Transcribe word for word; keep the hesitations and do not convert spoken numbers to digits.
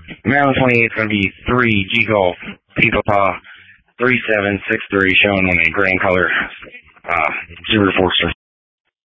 Maryland twenty-eight is going to be three G Golf Eagle Paw three seven six three, showing on a gray in color uh, Subaru Forester.